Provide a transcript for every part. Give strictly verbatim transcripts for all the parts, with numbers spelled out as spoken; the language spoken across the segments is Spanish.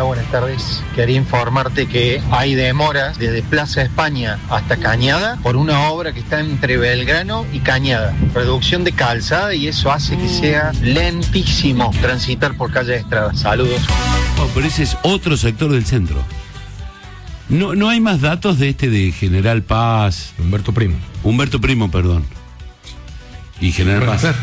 buenas tardes. Quería informarte que hay demoras desde Plaza España hasta Cañada por una obra que está entre Belgrano y Cañada. Reducción de calzada y eso hace que sea lentísimo transitar por calle Estrada. Saludos. Oh, pero ese es otro sector del centro. No, no hay más datos de este de General Paz. Humberto Primo. Humberto Primo, perdón. Y General Paz. Ser.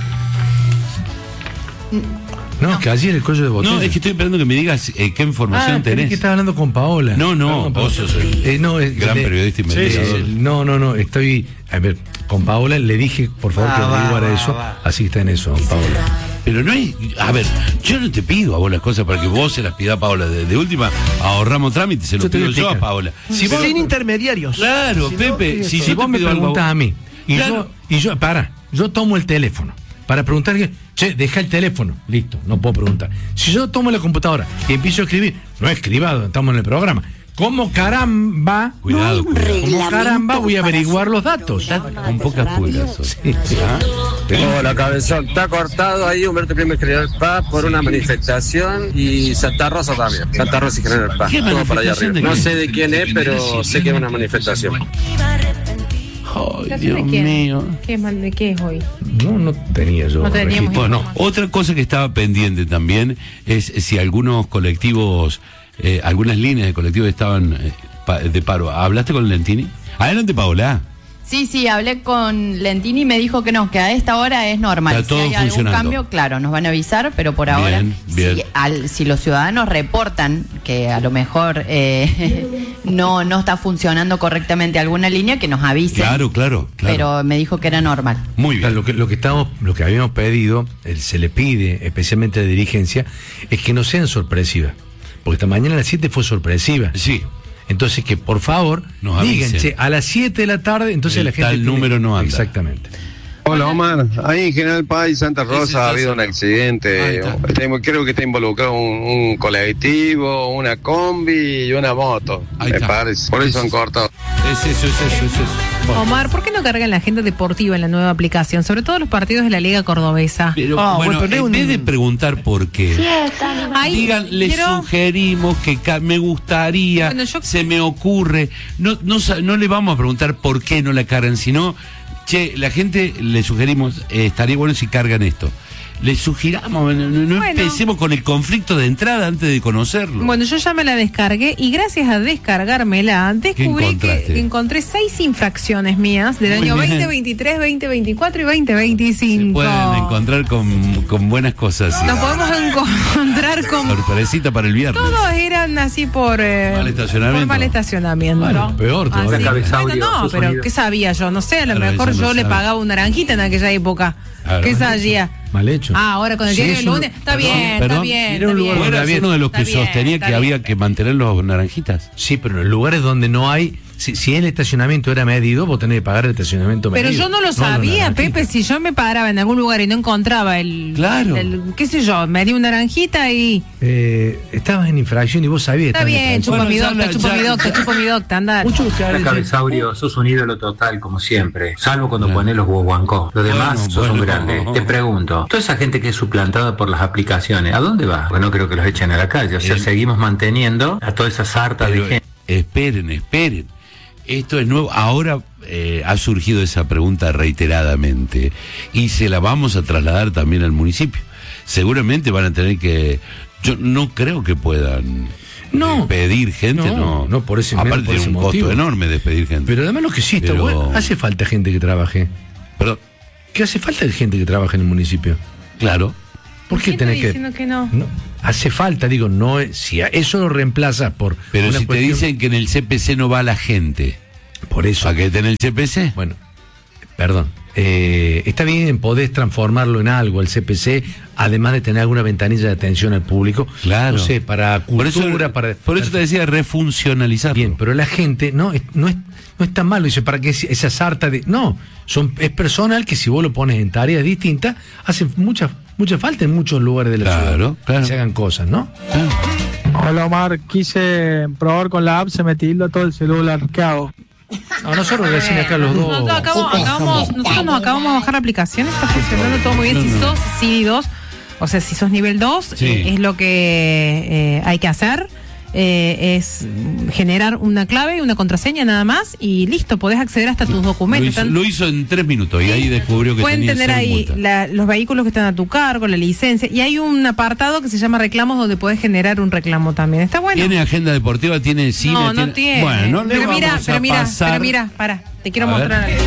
No, no, que allí en el cuello de botella. No, es que estoy esperando que me digas eh, qué información ah, tenés. que estás hablando con Paola. No, no, vos sos el eh, no, es, gran le, periodista investigador. Sí, sí, no, no, no, estoy... A ver, con Paola le dije, por favor, ah, que me averiguara eso. Va. Así está en eso, Paola. Pero no hay... A ver, yo no te pido a vos las cosas para que vos se las pidas a Paola. De, de última, ahorramos trámites, se lo pido yo a Paola. Si vos, sin intermediarios. Claro, si Pepe, no, si, si vos me preguntás a mí, y claro. yo, y yo, para, yo tomo el teléfono para preguntar que, che, deja el teléfono, listo, no puedo preguntar. Si yo tomo la computadora y empiezo a escribir, no he escribado, estamos en el programa. ¿Cómo caramba? Cuidado, cuidado. ¿Cómo caramba voy a averiguar los datos? Con pocas pulgas. Sí, sí. ¿Ah? Hola, cabezón. Está cortado ahí Humberto Primo y General Paz por una manifestación y Santa Rosa también. Santa Rosa y General Paz. Todo para allá arriba. No sé de quién es, pero sé que es una manifestación. Ay, Dios mío. ¿Qué, ¿De qué es hoy? No, no tenía yo. No teníamos bueno, otra cosa que estaba pendiente también es si algunos colectivos, eh, algunas líneas de colectivos estaban eh, pa, de paro. ¿Hablaste con Lentini? Adelante, Paola. Sí, sí, hablé con Lentini y me dijo que no, que a esta hora es normal. Está todo si hay algún funcionando. Cambio, claro, nos van a avisar, pero por ahora, bien, bien. Si, al, si los ciudadanos reportan que a lo mejor eh, no, no está funcionando correctamente alguna línea, que nos avisen. Claro, claro, claro. Pero me dijo que era normal. Muy bien. Claro, lo que lo que estamos, lo que habíamos pedido, el, se le pide, especialmente a la dirigencia, es que no sean sorpresivas. Porque esta mañana a las siete fue sorpresiva. Sí. Entonces que por favor nos digan, che, a las siete de la tarde, entonces el la gente tal tiene... número no anda. Exactamente. Hola Omar, ahí en General Paz y Santa Rosa ha habido un accidente, creo que está involucrado un, un colectivo, una combi y una moto, ahí me está. parece, por eso han cortado. Es eso, es eso, es eso. Bueno. Omar, ¿por qué no cargan la agenda deportiva en la nueva aplicación? Sobre todo los partidos de la Liga Cordobesa. Pero, oh, bueno, bueno, en un... vez de preguntar por qué, Ahí, digan, les quiero... sugerimos que ca- me gustaría, bueno, yo... se me ocurre. No, no, no le vamos a preguntar por qué no la cargan, sino, che, la gente le sugerimos, eh, estaría bueno si cargan esto. Le sugiramos, no, no bueno. empecemos con el conflicto de entrada antes de conocerlo. Bueno, yo ya me la descargué y gracias a descargármela descubrí que encontré seis infracciones mías del Muy año bien. veinte veintitrés, veinte veinticuatro y veinte veinticinco. Se pueden encontrar con, con buenas cosas. Nos podemos encontrar con... Sorpresita para el viernes. Todos eran así por... Eh, mal estacionamiento. Por mal estacionamiento. Bueno, peor todavía. Bueno, no, pero sonido. ¿Qué sabía yo? No sé, a lo Claro, mejor yo no le sabe. pagaba un naranjita en aquella época. Claro. ¿Qué sabía? Mal hecho. Ah, ahora con el Sí, día del eso- lunes. Está perdón, bien, perdón. está bien. Era un está lugar bien. ¿Vos eras uno de los que Está bien, sostenía está que bien. había que mantener los naranjitas? Sí, pero en los lugares donde no hay, si, si el estacionamiento era medido, vos tenés que pagar el estacionamiento Pero medido. yo no lo la sabía, naranjita. Pepe, si yo me paraba en algún lugar y no encontraba el... Claro. el- qué sé yo, me di una naranjita y... Eh, estabas en infracción y vos sabías. Está estabas en bien, infracción. chupa Bueno, mi ya docta, habla- chupa ya- mi docta, chupa mi docta, anda. Muchos que Hola, hablan- Cabezaurio, sos un ídolo total, como siempre. Salvo cuando Claro. pones los guaguancó. Lo demás, Bueno, sos un bueno. grande. Te pregunto, toda esa gente que es suplantada por las aplicaciones, ¿a dónde va? Porque no creo que los echen a la calle. O sea, El- seguimos manteniendo a toda esa sarta Pero, de gente. esperen, esperen. Esto es nuevo. Ahora eh, ha surgido esa pregunta reiteradamente y se la vamos a trasladar también al municipio. Seguramente van a tener que... Yo no creo que puedan No. despedir gente, No, no. no, por ese- Aparte por tiene ese un motivo. costo enorme despedir gente. Pero además lo que sí está Pero- bueno, hace falta gente que trabaje. Perdón, ¿Qué hace falta de gente que trabaja en el municipio? claro. ¿Por qué ¿Quién está tenés que...? diciendo que no? No, hace falta, digo, no es- si a eso lo reemplazas por Pero una si cuestión- te dicen que en el C P C no va la gente, por eso, ¿a qué tener el C P C? bueno, perdón, eh, está bien, podés transformarlo en algo, el C P C, además de tener alguna ventanilla de atención al público, Claro. no sé, para Por cultura, eso, para... por eso te decía refuncionalizar. Bien, pero la gente no es, no es, no es tan malo, dice, para que es- esa sarta de... No, son, es personal que si vos lo pones en tareas distintas, hace mucha, mucha falta en muchos lugares de la Claro, ciudad. claro. Que se hagan cosas, ¿no? Hola Omar, quise probar con la app, se me tildó todo el celular, ¿qué hago? No, nosotros recién acá los dos... Nosotros, acabamos, acabamos- nosotros nos acabamos de bajar la aplicación, está funcionando todo muy bien. Si sos C I D dos, o sea, si sos nivel dos, Sí. eh, es lo que eh, hay que hacer. Eh, es generar una clave y una contraseña nada más y listo, podés acceder hasta tus documentos. Lo hizo, lo hizo en tres minutos y ahí descubrió que pueden tenía tener ahí la, los vehículos que están a tu cargo, la licencia, y hay un apartado que se llama reclamos donde podés generar un reclamo también. Está bueno. ¿Tiene agenda deportiva? ¿Tiene cine? No, no tiene... tiene. Bueno, no pero, le mira, vamos pero a mira, pasar... pero mira, para, te quiero A mostrar ver. algo.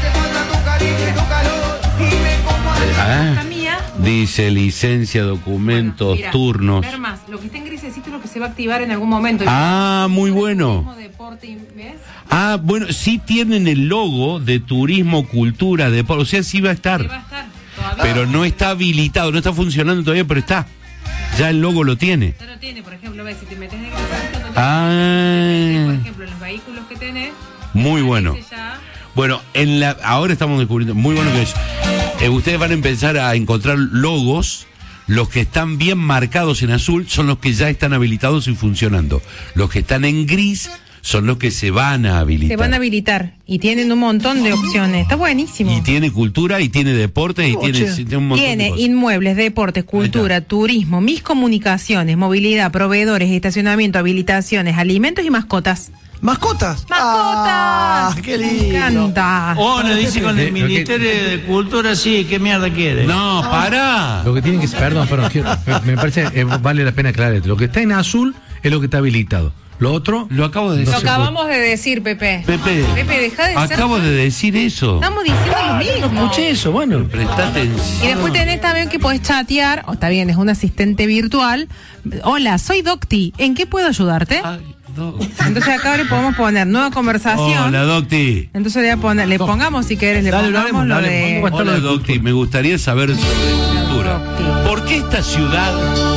Ah, Mía. dice licencia, documentos, Bueno, mira, turnos. ver más, lo que está en grisecito es lo que se va a activar en algún momento. Ah, muy bueno. Deporte, ¿ves? Ah, bueno, sí tienen el logo de turismo, cultura, deporte, o sea, sí va a estar. Sí va a estar, todavía. Pero no está habilitado, no está funcionando todavía, pero está. Ya el logo lo tiene. Ya lo tiene, por ejemplo, ves, si te metes en grisecito, Ah. por ejemplo, los vehículos que tenés. Muy bueno. Ya... Bueno, en la, ahora estamos descubriendo, muy bueno que es. Eh, ustedes van a empezar a encontrar logos. Los que están bien marcados en azul son los que ya están habilitados y funcionando. Los que están en gris son los que se van a habilitar. Se van a habilitar y tienen un montón de opciones. Está buenísimo. Y tiene cultura, y tiene deporte, y tiene, tiene un montón Tiene de cosas. inmuebles, deportes, cultura, turismo, mis comunicaciones, movilidad, proveedores, estacionamiento, habilitaciones, alimentos y mascotas. ¿Mascotas? ¡Mascotas! Ah, ¡qué lindo! Me encanta. Oh, le dice con el Ministerio de Cultura, sí, ¿qué mierda quiere? No, pará. Lo que tienen que perdón, perdón, quiero- me, me parece eh, vale la pena aclarar. Lo que está en azul es lo que está habilitado. Lo otro Lo acabo de Lo decir. acabamos de decir, Pepe. Pepe, Pepe, deja de ser... acabo de decir eso. Estamos diciendo lo mismo. escuché eso, bueno. Presta atención. Y después tenés también que podés chatear, o está bien, es un asistente virtual. Hola, soy Docti, ¿en qué puedo ayudarte? Ay, no. Entonces acá le podemos poner nueva conversación. Hola, Docti. Entonces le, voy a poner, le pongamos, si querés, le Dale, pongamos dale, lo dale, de... pon- Hola, Docti. Me gustaría saber sobre cultura. ¿Por qué esta ciudad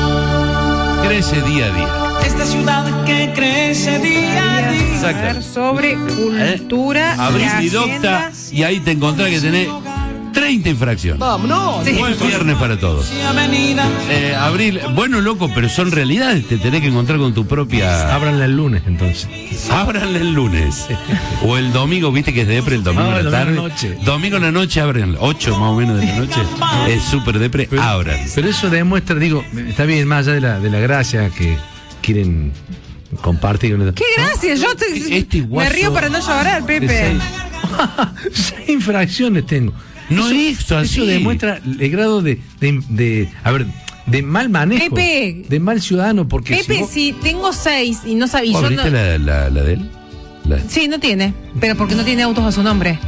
crece día a día? Esta ciudad que crece día a día. Exacto. Saber sobre cultura ¿Eh? Abrís y mi docta agendas. y ahí te encontrás que tenés treinta infracciones. Vámonos. Sí. Buen viernes para todos. Y avenida. Eh, Abril, bueno, loco, pero son realidades. Te tenés que encontrar con tu propia. Ábranla el lunes entonces. Ábranla el lunes. O el domingo, viste que es depre el domingo Ah, en el la tarde. domingo noche. Domingo en la noche abren, ocho más o menos de la noche. Es súper depre, Pero, abran. pero eso demuestra, digo, está bien, más allá de la, de la gracia que quieren compartir. Qué gracia, yo te- Este me guaso río para no llorar, De Pepe. seis, seis infracciones tengo. No eso, es esto así. Eso demuestra el grado de, de, de- a ver, de mal manejo, Pepe. de mal ciudadano, porque Pepe, si vos- si tengo seis y no sabía, yo ¿Abriste no... la, la, la de él? La- Sí, no tiene, pero porque no tiene autos a su nombre.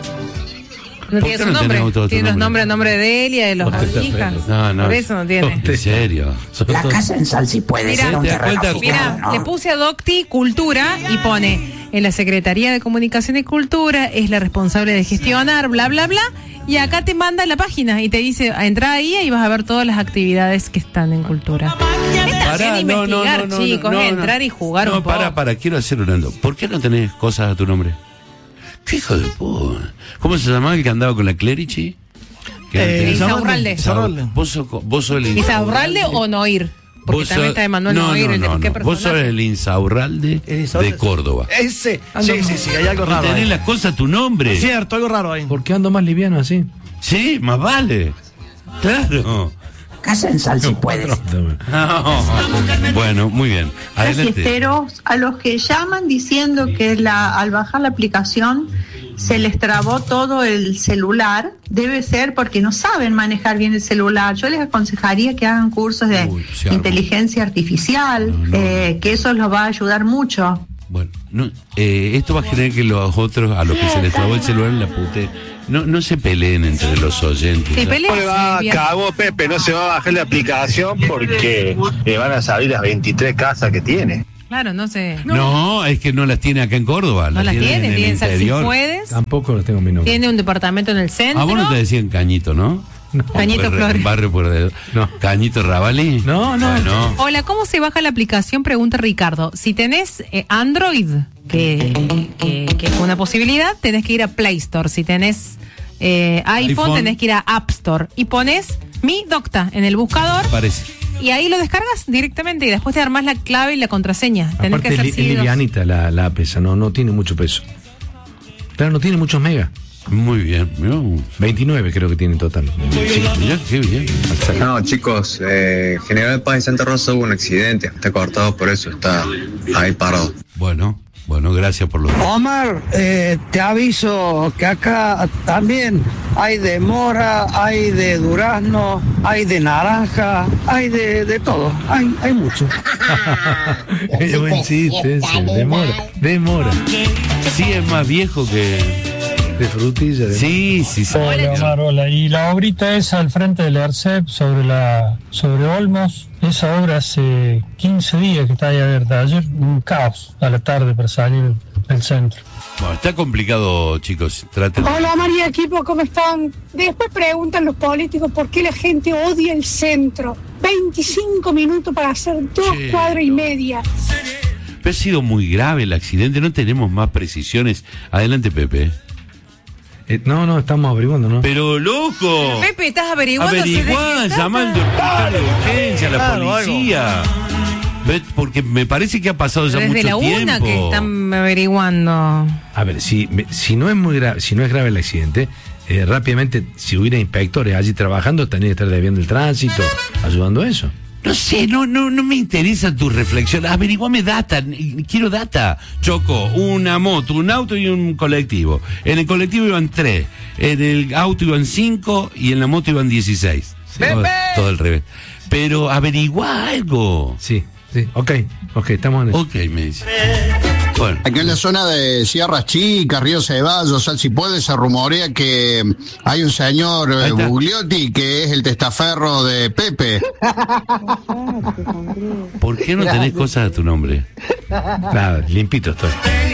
No ¿Por tiene qué su no nombre, tiene autos a tu tiene los nombre? nombres a nombre de él y de los Porque está hijas. feo. No, no. Por eso no tiene. ¿En serio? La casa en sal si puede Mira, ser un ¿te das terreno cuenta? agitado, Mira, ¿no? le puse a Docti Cultura y pone en la Secretaría de Comunicación y Cultura es la responsable de gestionar, bla, bla, bla. Y acá te manda la página y te dice, entra ahí y vas a ver todas las actividades que están en Cultura. Es Pará, también no, no, investigar, no, no, chicos, no, es no. entrar y jugar no, un poco. para, para, quiero hacer un ando. ¿Por qué no tenés cosas a tu nombre? ¿Qué hijo de puta? ¿Cómo se llamaba el que andaba con la Clerici? Eh, Isaurralde. Isaurralde. Vos sos, co- vos sos el ¿Isaurralde o Noir? Porque Vos también sos- está Emanuel no, Noir, no, el de no, qué no. personaje. Vos sos el Insaurralde El Insaurralde. de Córdoba. Ese. Sí, sí, sí, hay algo No raro. tenés ahí. las cosas a tu nombre. Es cierto, algo raro ahí. ¿por qué ando más liviano así? Sí, más vale. Claro. Casa en sal si puede ser. No. Bueno, muy bien. Adelante. Fiesteros a los que llaman diciendo que la, al bajar la aplicación se les trabó todo el celular, debe ser porque no saben manejar bien el celular. Yo les aconsejaría que hagan cursos de Uy, se armó. inteligencia artificial, No, no, eh, que eso los va a ayudar mucho. Bueno, no, eh, esto va a generar que los otros, a los que se les trabó el celular en la pute, no, no se peleen entre los oyentes. Sí, ¿no? pelea. No le va, Sí, bien. cagó Pepe, no se va a bajar la aplicación porque le van a salir las veintitrés casas que tiene. Claro, no sé. No, es que no las tiene acá en Córdoba. No las tiene tiene, en el tiene si interior. puedes. Tampoco lo tengo en mi nombre. Tiene un departamento en el centro. A vos no te decían Cañito, ¿no? No. Cañito Barrio- Flores. Barrio por de- No. Cañito Ravalí. No, no. Bueno, Hola, ¿cómo se baja la aplicación? Pregunta Ricardo. Si tenés eh, Android, que, que, que es una posibilidad, tenés que ir a Play Store. Si tenés eh, iPhone, iPhone. tenés que ir a App Store. Y pones Mi Docta en el buscador parece. y ahí lo descargas directamente y después te armás la clave y la contraseña. Tenés Aparte que hacer es li- es seguidos. livianita la, la app esa, no, no tiene mucho peso. Claro, no tiene muchos megas. Muy bien. No. veintinueve creo que tiene en total. Sí, ya, qué bien. No, chicos, eh, General Paz y Santa Rosa hubo un accidente. Está cortado, por eso está ahí parado. Bueno, bueno, gracias por lo Omar, eh, te aviso que acá también hay de mora, hay de durazno, hay de naranja, hay de, de todo. Hay, hay mucho. Qué buen chiste ese, de mora. De mora. Sí, es más viejo que... De frutilla. De sí, sí, sí. Hola, Omar, hola. Y la obrita esa al frente del ERCEP sobre la sobre Olmos, esa obra hace quince días que está ahí abierta. Ayer un caos a la tarde para salir del centro. Bueno, está complicado, chicos. Traten. Hola, María, equipo, ¿cómo están? Después preguntan los políticos por qué la gente odia el centro. veinticinco minutos para hacer dos Che, cuadras y media. Pero ha sido muy grave el accidente, no tenemos más precisiones. Adelante, Pepe. Eh, no, no, estamos averiguando, ¿no? Pero, loco. Pepe, estás averiguando. Averiguá, llamando al de urgencia, a la Claro, policía. Ve, porque me parece que ha pasado ya Desde mucho la tiempo. una que están averiguando. A ver, si, si no es muy grave, si no es grave el accidente, eh, rápidamente, si hubiera inspectores allí trabajando, tendría que estar desviando el tránsito, ayudando a eso. No sé, no, no, no me interesa tu reflexión. Averiguame data, quiero data. Choco, una moto, un auto y un colectivo. En el colectivo iban tres, en el auto iban cinco y en la moto iban dieciséis. Todo, todo al revés. Pero averigua algo. Sí, sí, ok, ok, estamos en eso. Ok, me dice. Bueno. Acá en la zona de Sierras Chicas, Río Ceballos, Sal si puede, se rumorea que hay un señor eh, Bugliotti que es el testaferro de Pepe. ¿Por qué no tenés cosas a tu nombre? Nada, limpito estoy.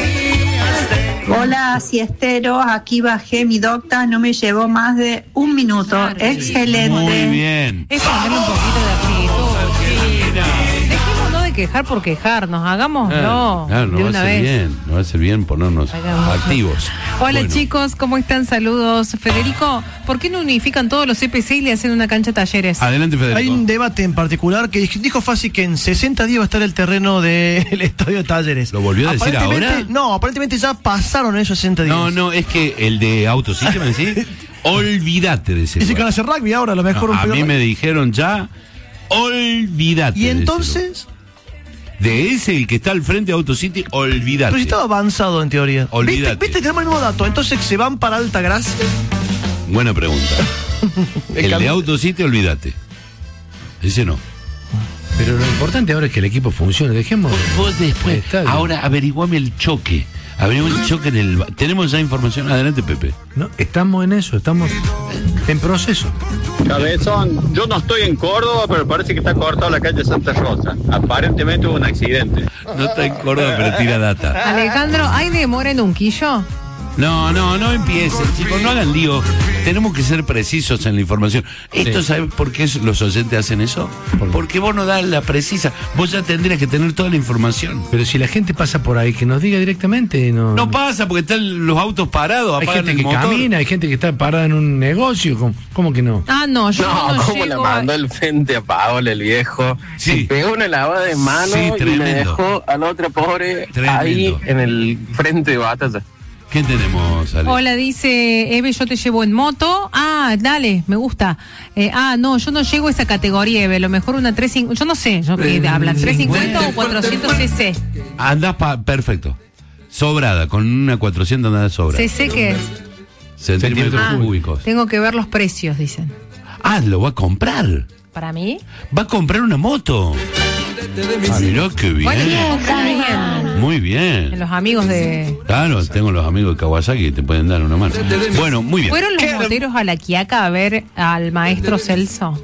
Hola, siesteros, aquí bajé mi docta, no me llevó más de un minuto. Excelente. Muy bien. Es ponerle un poquito de actitud. Dejémonos de quejar por quejarnos, hagámoslo Claro, no de va una a ser vez. bien, no va a ser bien ponernos Hagámoslo. activos. Hola Bueno. chicos, ¿cómo están? Saludos. Federico, ¿por qué no unifican todos los C P C y le hacen una cancha de talleres? Adelante, Federico. Hay un debate en particular que dijo Fácil que en sesenta días va a estar el terreno del estadio de Talleres. ¿Lo volvió a decir Aparentemente- ahora? No, aparentemente ya pasaron esos sesenta días. No, no, es que el de Autosistema, ¿sí? Olvídate de ese Dice que lugar. van a hacer rugby ahora, a lo mejor No, un a pedo- mí me dijeron ya, olvídate. Y de ese entonces, lugar. De ese, el que está al frente de Autocity, olvídate. pero si estaba avanzado en teoría. Olvídate. ¿Viste, viste, tenemos el mismo dato. Entonces se van para Altagracia. Buena pregunta. El de Autocity, olvídate. Ese no. Pero lo importante ahora es que el equipo funcione. Dejemos. Vos después, Estadio. ahora averiguame el choque. Averiguame el choque en el... ¿Tenemos ya información? Adelante, Pepe. No, estamos en eso, estamos en proceso. Cabezón, yo no estoy en Córdoba, pero parece que está cortado la calle Santa Rosa. Aparentemente hubo un accidente. No está en Córdoba, pero tira data. Alejandro, ¿hay demora en Unquillo? No, no, no empiecen, chicos, no hagan lío. Tenemos que ser precisos en la información. ¿Esto Sí. sabes por qué los oyentes hacen eso? Porque vos no das la precisa. Vos ya tendrías que tener toda la información. Pero si la gente pasa por ahí, que nos diga directamente. No, No pasa porque están los autos parados, hay apagan gente el que motor. camina, hay gente que está parada en un negocio. ¿Cómo, cómo que no? Ah, no, yo no, No, ¿cómo la llego a- mandó el frente a Paola, el viejo? Sí. Se pegó una lavada de mano Sí, y me tremendo. dejó a la otra pobre Tremendo. ahí en el frente de batalla. ¿Qué tenemos, Ale? Hola, dice Eve, yo te llevo en moto. Ah, dale, me gusta. Eh, ah, no, yo no llego a esa categoría, Eve. Lo mejor una trescientos cincuenta. Yo no sé, yo que hablan trescientos cincuenta o cuatrocientos C C. Andás pa- perfecto. Sobrada, con una cuatrocientos andás sobra. C C qué es. Centímetros Ah, cúbicos. tengo que ver los precios, dicen. Ah, lo va a comprar. ¿Para mí? Va a comprar una moto. Ah, mirá qué bien. Bueno, yo comprar ahí en, Muy en bien. los amigos de... Claro, tengo los amigos de Kawasaki que te pueden dar una mano. Bueno, muy bien. ¿Fueron los moteros a la Quiaca a ver al maestro Celso?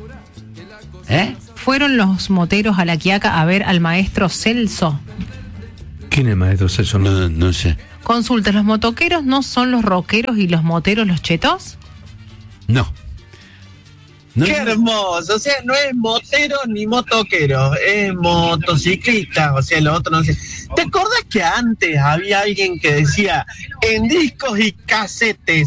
¿Eh? ¿Fueron los moteros a la Quiaca a ver al maestro Celso? ¿Quién es el maestro Celso? No, no sé. Consulta, ¿los motoqueros no son los rockeros y los moteros los chetos? No. No, Qué hermoso, o sea, no es motero ni motoquero, es motociclista, o sea, lo otro no sé. ¿Te acordás que antes había alguien que decía en discos y casetes?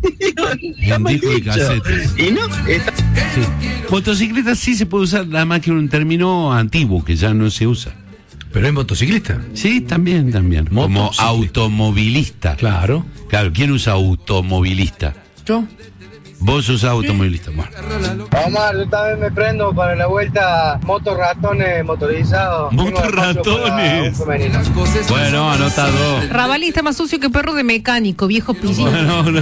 En discos y casetes. Y no, está... Sí. Motocicleta sí se puede usar, nada más que un término antiguo que ya no se usa. Pero es motociclista. Sí, también, también. Como automovilista. Claro. Claro, ¿quién usa automovilista? Yo. Vos usás automovilista. Bueno. Omar, yo también me prendo para la vuelta motos ratones motorizados. Motos ratones. Bueno, anotado. Ravalí está más sucio que perro de mecánico, viejo pillín. No, no.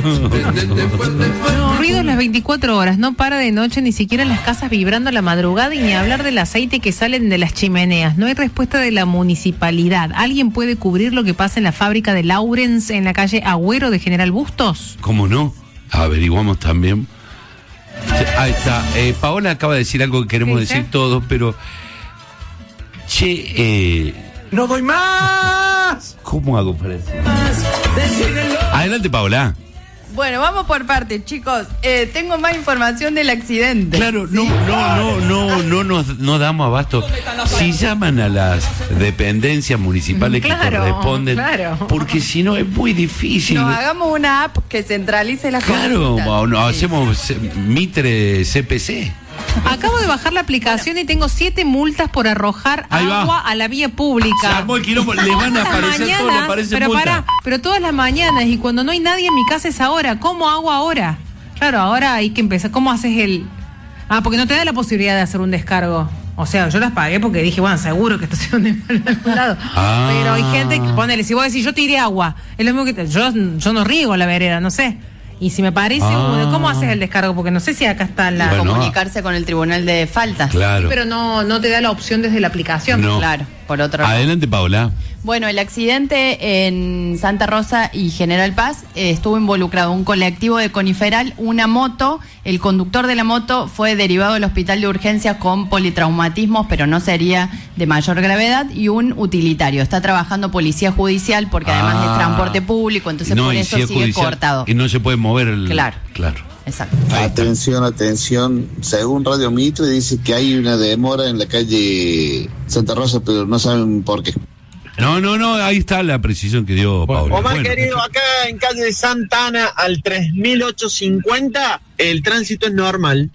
No, ruidos las veinticuatro horas, no para de noche, ni siquiera las casas vibrando a la madrugada y ni hablar del aceite que salen de las chimeneas. No hay respuesta de la municipalidad. ¿Alguien puede cubrir lo que pasa en la fábrica de Lawrence en la calle Agüero de General Bustos? ¿Cómo no? Averiguamos también. Ahí está. Eh, Paola acaba de decir algo que queremos decir todos, pero... Che, eh... ¡No doy más! ¿Cómo hago para decir? Adelante, Paola. Bueno, vamos por partes, chicos. Eh, tengo más información del accidente. Claro, no, no, no, no, no nos no damos abasto. Si llaman a las dependencias municipales Claro, que corresponden, claro. porque si no es muy difícil. No, hagamos una app que centralice las Claro, consultas. o no, hacemos eh, Mitre C P C. Acabo de bajar la aplicación y tengo siete multas por arrojar Ahí va. agua a la vía pública. Se armó el quilombo, le van a Todas las aparecer todo, le mañanas, aparece pero multa. pará, pero todas las mañanas y cuando no hay nadie en mi casa es ahora. ¿Cómo hago ahora? Claro, ahora hay que empezar. ¿Cómo haces el...? Ah, porque no te da la posibilidad de hacer un descargo. O sea, yo las pagué porque dije, bueno, seguro que estación de en algún lado. Ah. Pero hay gente que, ponele, si vos decís, yo tiré agua, es lo mismo que te- yo, yo no riego la vereda, no sé. Y si me parece Ah. uno, ¿cómo haces el descargo? Porque no sé si acá está la... Bueno, Comunicarse con el tribunal de faltas. Claro. Pero no, no te da la opción desde la aplicación. No. Claro, por otro lado. Adelante, Paola. Bueno, el accidente en Santa Rosa y General Paz eh, estuvo involucrado un colectivo de Coniferal, una moto. El conductor de la moto fue derivado al hospital de urgencias con politraumatismos, pero no sería de mayor gravedad, y un utilitario. Está trabajando policía judicial porque además Ah. es transporte público, entonces No, por y eso si es sigue judicial, cortado. Y no se puede mover el... Claro. Claro. Exacto. Atención, atención. Según Radio Mitre dice que hay una demora en la calle Santa Rosa, pero no saben por qué. No, no, no, ahí está la precisión que dio Paola. Omar, Bueno. querido, acá en calle Santa Ana al tres mil ochocientos cincuenta el tránsito es normal.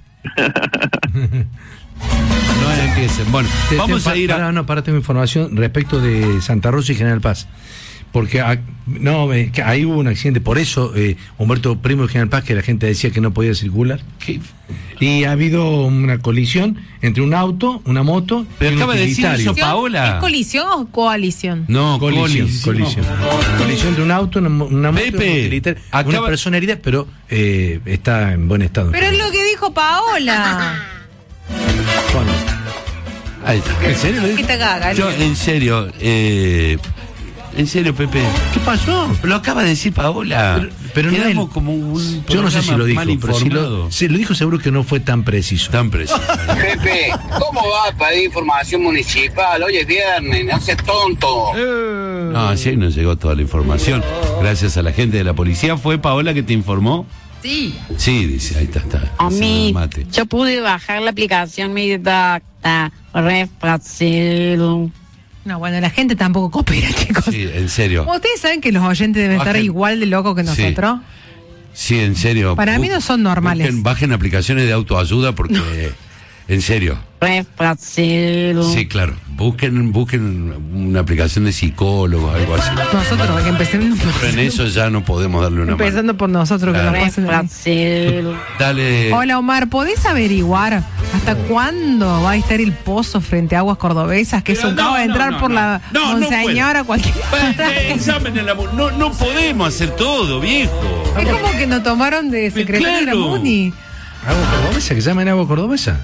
No empiecen. Bueno, Te- vamos te- a ir a... para, no, para tengo información respecto de Santa Rosa y General Paz. Porque ah, no, eh, que ahí hubo un accidente, por eso eh, Humberto Primo de General Paz, que la gente decía que no podía circular. ¿Qué? Y ha habido una colisión entre un auto, una moto Pero y un acaba de decir utilitario. eso, Paola. ¿Es colisión o coalición? No, colisión, colisión. Colisión entre un auto, una, mo- una moto y un Pepe, utilitario. acaba- Una persona herida, pero eh, está en buen estado. Pero es lo que dijo Paola. ¿Cuándo? Ahí está. ¿En serio lo dijo? ¿Qué te caga? Yo, en serio, eh... En serio, Pepe. ¿Qué pasó? Lo acaba de decir Paola. Pero, pero no Quedamos él- como un Yo no sé si lo dijo, mal pero si informado. lo, si lo dijo seguro que no fue tan preciso. Tan preciso. Pepe, ¿cómo vas a pedir información municipal? Hoy es viernes, no seas tonto. No, así nos llegó toda la información. Gracias a la gente de la policía. ¿Fue Paola que te informó? Sí. Sí, dice, ahí está. está A haciendo mí, el mate. yo pude bajar la aplicación, mi docta, re fácil. No, bueno, la gente tampoco coopera, chicos. Sí, en serio. ¿Ustedes saben que los oyentes deben estar Bajen. igual de locos que Sí. nosotros? Sí, en serio. Para mí no son normales. Bajen, bajen aplicaciones de autoayuda porque, en serio. Re fácil. Sí, claro. Busquen, busquen una aplicación de psicólogo, algo así. Nosotros, que empecemos Pero en eso ya no podemos darle una mano. empezando por nosotros, que Claro. nos pasen a mí. Dale. Hola Omar, ¿podés averiguar hasta cuándo va a estar el pozo frente a Aguas Cordobesas? Que Pero eso no, acaba de no, entrar no, por no. la No, no Monseñora cualquier. Eh, examen en la mu- no, no podemos hacer todo, viejo. Es como que nos tomaron de secretario de la claro. Muni. ¿Agua cordobesa? ¿Que llaman agua cordobesa?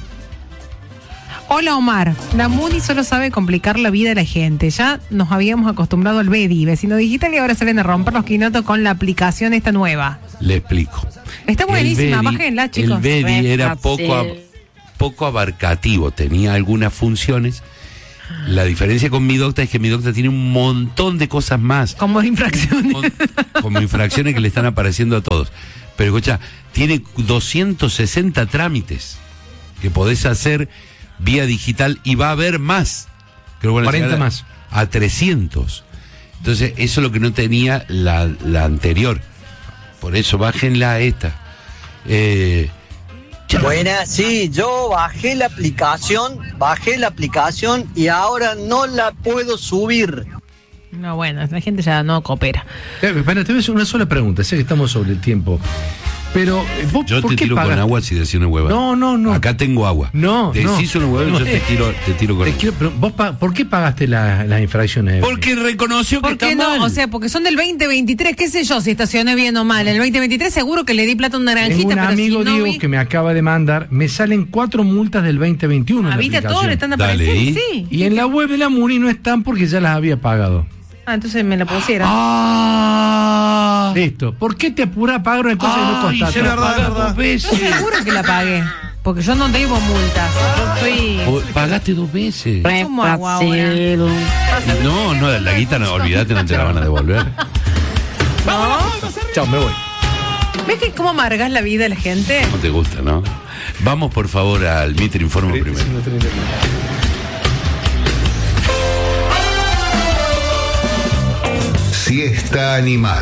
Hola Omar, la Muni solo sabe complicar la vida de la gente. Ya nos habíamos acostumbrado al B E D I, vecino digital, y ahora salen a romper los quinotos con la aplicación esta nueva. Le explico. Está El buenísima, Bedi- bájenla, chicos. El B E D I Re era fácil. poco, ab- poco abarcativo, tenía algunas funciones. La diferencia con mi docta es que mi docta tiene un montón de cosas más. Como infracciones. Como infracciones que le están apareciendo a todos. Pero escucha, tiene doscientos sesenta trámites que podés hacer vía digital y va a haber más. Creo que van a cuarenta llegar a- más. A trescientos. Entonces, eso es lo que no tenía la, la anterior. Por eso, bájenla a esta. Eh, Buenas, sí, yo bajé la aplicación, bajé la aplicación y ahora no la puedo subir. No, bueno, la gente ya no coopera. Eh, Espera, te voy a hacer una sola pregunta, sé que estamos sobre el tiempo. Pero eh, vos, Yo ¿por te qué tiro pagas? con agua si decís una hueva. No, no, no. Acá tengo agua. No, Decís no. una hueva, No, yo te eh, tiro, te tiro con Te agua. quiero, pero vos pa- ¿por qué pagaste la- las infracciones? Porque reconoció que ¿Por qué está no? mal. O sea, porque son del veinte veintitrés, qué sé yo, si estacioné bien o mal. El veinte veintitrés seguro que le di plata a una Tengo naranjita, un pero amigo, si no Diego, vi... que me acaba de mandar, me salen cuatro multas del veinte veintiuno en Ah, la ¿viste? A todos aplicación. le están Dale, apareciendo, ¿y? sí. Y en la web de la Muni no están porque ya las había pagado. Ah, entonces me la pusieron. Ah. Listo. ¿Por qué te apura a pagar una cosa que no Ay, constaste? se la pagas dos veces. Yo seguro que la pagué. Porque yo no debo multas. Yo soy... O- Pagaste dos veces. Como agua ahora. No, no, la guita no, olvídate, no te la van a devolver. ¿No? Chao, me voy. ¿Ves que cómo amargas la vida de la gente? No te gusta, ¿no? Vamos por favor al Mitre Informo primero. Siesta animal.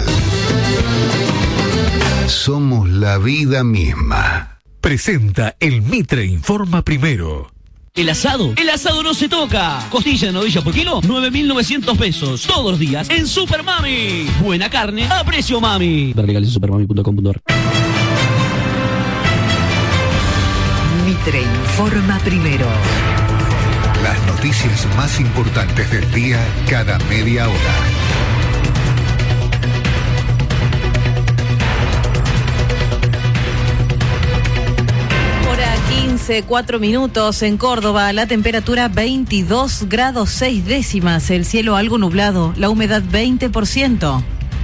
Somos la vida misma. Presenta el Mitre Informa Primero. El asado, el asado no se toca. Costilla de novilla por kilo, nueve mil novecientos pesos. Todos los días en Super Mami. Buena carne a precio mami. Ver legales en supermami punto com punto ar. Mitre Informa Primero. Las noticias más importantes del día cada media hora. Hora quince, cuatro minutos en Córdoba, la temperatura veintidós grados seis décimas, el cielo algo nublado, la humedad veinte por ciento.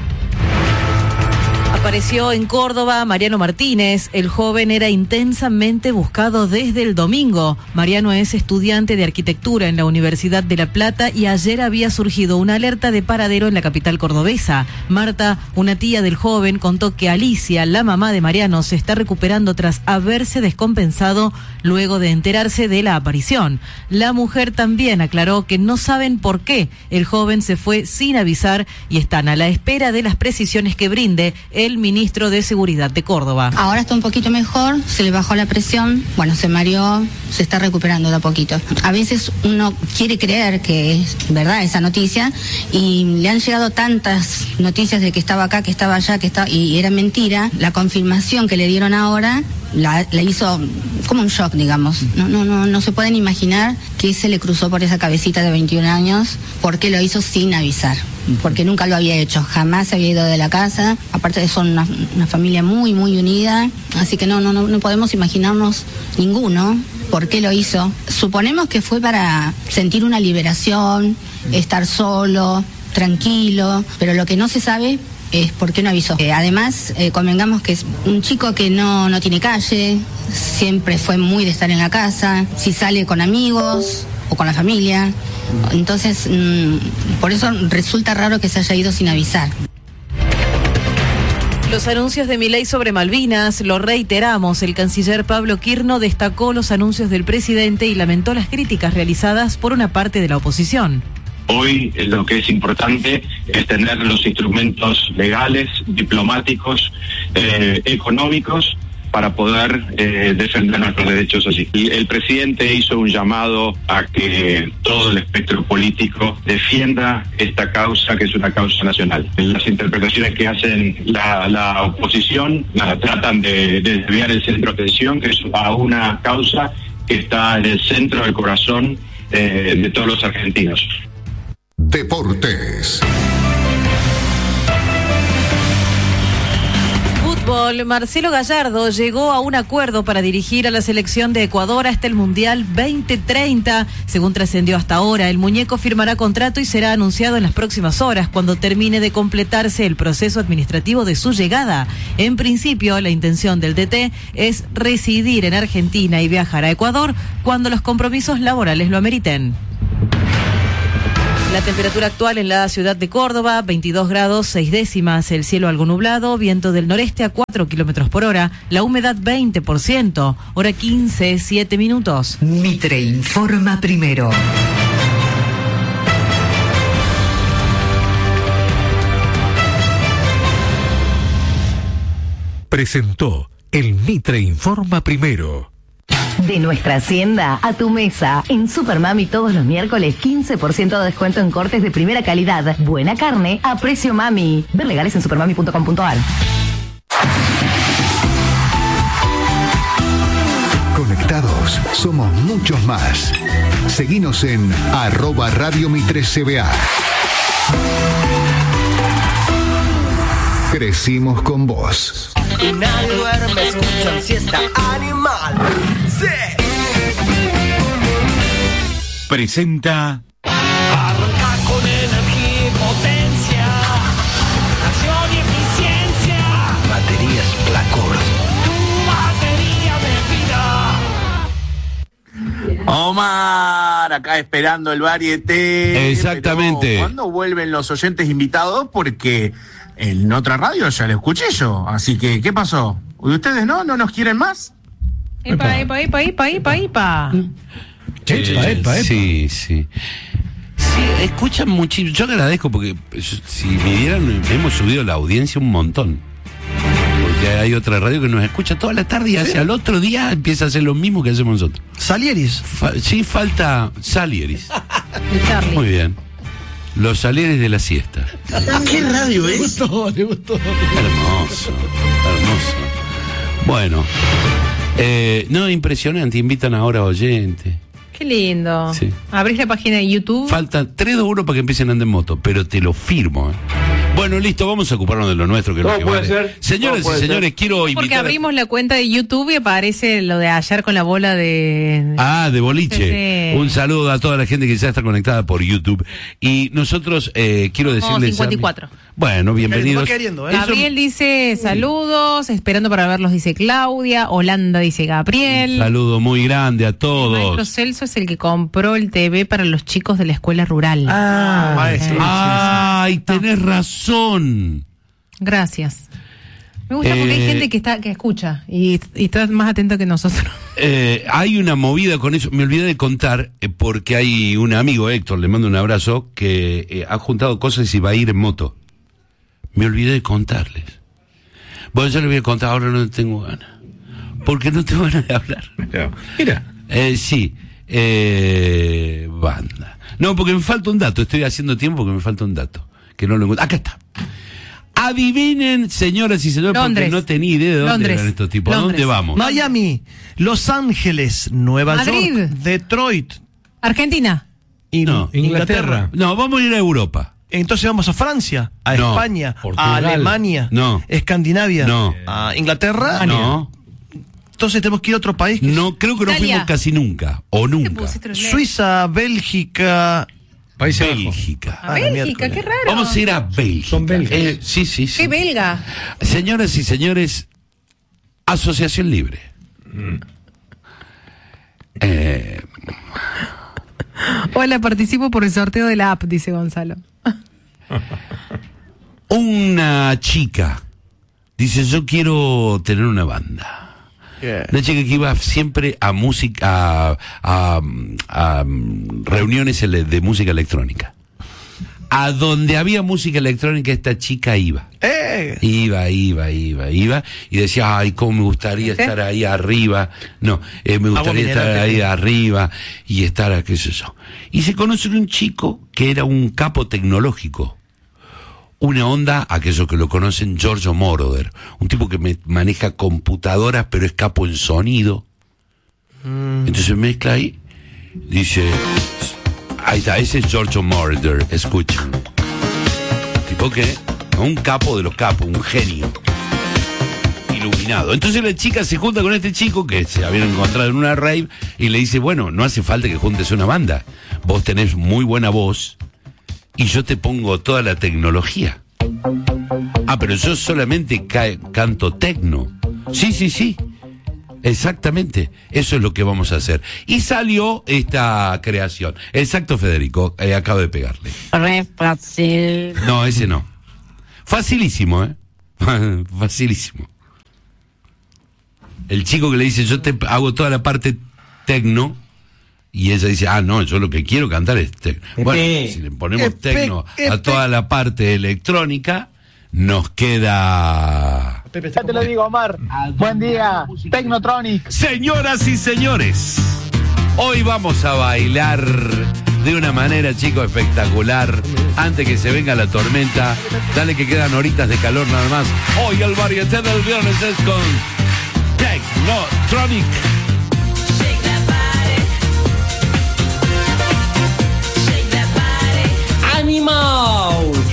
Apareció en Córdoba Mariano Martínez. El joven era intensamente buscado desde el domingo. Mariano es estudiante de arquitectura en la Universidad de La Plata y ayer había surgido una alerta de paradero en la capital cordobesa. Marta, una tía del joven, contó que Alicia, la mamá de Mariano, se está recuperando tras haberse descompensado luego de enterarse de la aparición. La mujer también aclaró que no saben por qué el joven se fue sin avisar y están a la espera de las precisiones que brinde el ministro de Seguridad de Córdoba. Ahora está un poquito mejor, se le bajó la presión, bueno, se mareó, se está recuperando de a poquito. A veces uno quiere creer que es verdad esa noticia y le han llegado tantas noticias de que estaba acá, que estaba allá, que estaba y era mentira. La confirmación que le dieron ahora la, la hizo como un shock, digamos. No, no, no, no se pueden imaginar qué se le cruzó por esa cabecita de veintiún años, porque lo hizo sin avisar. Porque nunca lo había hecho, jamás se había ido de la casa, aparte son una, una familia muy, muy unida, así que no, no, no, no podemos imaginarnos ninguno por qué lo hizo. Suponemos que fue para sentir una liberación, estar solo, tranquilo, pero lo que no se sabe es por qué no avisó. Eh, además, eh, convengamos que es un chico que no, no tiene calle, siempre fue muy de estar en la casa, si sale con amigos o con la familia. Entonces, mmm, por eso resulta raro que se haya ido sin avisar. Los anuncios de Milei sobre Malvinas, lo reiteramos, el canciller Pablo Quirno destacó los anuncios del presidente y lamentó las críticas realizadas por una parte de la oposición. Hoy lo que es importante es tener los instrumentos legales, diplomáticos, eh, económicos, para poder eh, defender nuestros derechos así. Y el presidente hizo un llamado a que todo el espectro político defienda esta causa, que es una causa nacional. Las interpretaciones que hacen la, la oposición nada, tratan de, de desviar el centro de atención, que es a una causa que está en el centro del corazón eh, de todos los argentinos. Deportes. Fútbol, Marcelo Gallardo llegó a un acuerdo para dirigir a la selección de Ecuador hasta el Mundial veinte treinta. Según trascendió hasta ahora, el muñeco firmará contrato y será anunciado en las próximas horas cuando termine de completarse el proceso administrativo de su llegada. En principio, la intención del D T es residir en Argentina y viajar a Ecuador cuando los compromisos laborales lo ameriten. La temperatura actual en la ciudad de Córdoba, veintidós grados seis décimas, el cielo algo nublado, viento del noreste a cuatro kilómetros por hora, la humedad veinte por ciento, hora quince, siete minutos. Mitre Informa Primero. Presentó El Mitre informa primero. De nuestra hacienda a tu mesa. En Supermami todos los miércoles quince por ciento de descuento en cortes de primera calidad. Buena carne a precio mami. Ver legales en supermami punto com punto ar. Conectados, somos muchos más. Seguinos en arroba Radio Mitre C B A. Crecimos con vos. Y nadie duerme, escuchan siesta animal. Sí. Presenta. Arranca con energía y potencia. Acción y eficiencia. Baterías Placor. Tu batería de vida. Omar, acá esperando el varieté. Exactamente. Pero, ¿cuándo vuelven los oyentes invitados? Porque en otra radio ya lo escuché yo. Así que, ¿qué pasó? ¿Y ustedes no? ¿No nos quieren más? Epa, epa, epa, epa, epa, epa. Eh, epa, epa, epa. Sí, sí. Sí, escuchan muchísimo. Yo agradezco porque si me vieran, hemos subido la audiencia un montón. Porque hay otra radio que nos escucha toda la tarde y hacia el otro día empieza a hacer lo mismo que hacemos nosotros. Salieris. Fa- sí, falta Salieris. Muy bien. Los Salieris de la siesta. ¿Qué radio es? Le gustó, le gustó. Hermoso, hermoso. Bueno, eh, no, impresionante. Invitan ahora a oyentes. Qué lindo. Sí. Abrís la página de YouTube. Faltan tres, dos, uno para que empiecen a andar en moto, pero te lo firmo. ¿eh? Bueno, listo, vamos a ocuparnos de lo nuestro, que es lo que vale. ser. Señoras Todo y puede señores, ser. quiero Porque invitar... abrimos la cuenta de YouTube y aparece lo de ayer con la bola de... Ah, de boliche. Sí. Un saludo a toda la gente que ya está conectada por YouTube. Y nosotros, eh, quiero No, decirles... cincuenta y cuatro. Bueno, bienvenidos. queriendo, ¿eh? Gabriel dice saludos, esperando para verlos dice Claudia, Holanda dice Gabriel. Un saludo muy grande a El maestro todos. Celso es el que compró el T V para los chicos de la escuela rural. Ah, maestro. Ay, tenés razón. Gracias. Me gusta porque hay Eh, gente que está que escucha y, y está más atento que nosotros. Eh, hay una movida con eso. Me olvidé de contar, eh, porque hay un amigo, Héctor, le mando un abrazo, que eh, ha juntado cosas y va a ir en moto. Me olvidé de contarles. Bueno, yo les voy a contar, ahora no tengo ganas. Porque no tengo ganas de hablar. Mira. Eh, sí, eh, banda. No, porque me falta un dato. Estoy haciendo tiempo porque me falta un dato. Que no lo encuentro. Acá está. Adivinen, señoras y señores, Londres. porque no tenía idea de dónde Londres. eran estos tipos. ¿A Londres. dónde vamos? Miami, Los Ángeles, Nueva Madrid. York, Detroit, Argentina. y No, Inglaterra. No, vamos a ir a Europa. Entonces vamos a Francia, a No. España, Portugal. a Alemania, No. Escandinavia, No. a Inglaterra. No, Entonces tenemos que ir a otro país. que no, creo que no Italia. fuimos casi nunca. O Te nunca. pusiste los lentes. Suiza, Bélgica. Países Bajos. Bélgica. A Ah, la Bélgica, miércoles. qué raro. Vamos a ir a Bélgica. Son belgas. Eh, sí, sí, sí. Qué belga. Señoras y señores, Asociación Libre. Eh, Hola, participo por el sorteo de la app, dice Gonzalo. una chica dice, yo quiero tener una banda. Una chica que iba siempre a música, a, a- a reuniones ele- de música electrónica. A donde había música electrónica, esta chica iba. ¡Eh! Iba, iba, iba, iba. Y decía, ay, cómo me gustaría ¿Este? estar ahí arriba. No, eh, me gustaría mineral estar que ahí tiene. arriba y estar, qué sé yo. Y se conoce un chico que era un capo tecnológico. Una onda, aquellos que lo conocen, Giorgio Moroder. Un tipo que me maneja computadoras, pero es capo en sonido. Entonces mezcla ahí, dice, ahí está, ese es Giorgio Moroder, escuchen. Tipo que, un capo de los capos, un genio. Iluminado. Entonces la chica se junta con este chico que se habían encontrado en una rave y le dice, bueno, no hace falta que juntes una banda. Vos tenés muy buena voz y yo te pongo toda la tecnología. Ah, pero yo solamente ca- canto tecno. Sí, sí, sí. Exactamente. Eso es lo que vamos a hacer. Y salió esta creación. Exacto, Federico. Eh, acabo de pegarle. Re fácil. No, ese no. Facilísimo, ¿eh? Facilísimo. El chico que le dice, yo te hago toda la parte tecno, y ella dice, ah, no, yo lo que quiero cantar es tecno. Bueno, si le ponemos Epe, tecno epe. a toda la parte electrónica, nos queda Ya te lo digo, Omar. Buen día, Technotronic. Señoras y señores, hoy vamos a bailar de una manera, chicos, espectacular. Antes que se venga la tormenta, dale que quedan horitas de calor nada más. Hoy el varieté del viernes es con Technotronic.